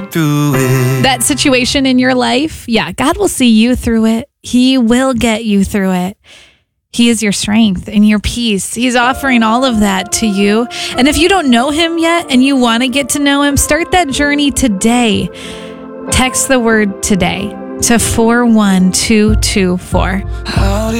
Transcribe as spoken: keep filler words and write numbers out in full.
through it. That situation in your life, yeah, God will see you through it. He will get you through it. He is your strength and your peace. He's offering all of that to you. And if you don't know him yet and you want to get to know him, start that journey today. Text the word today to four one two two four. How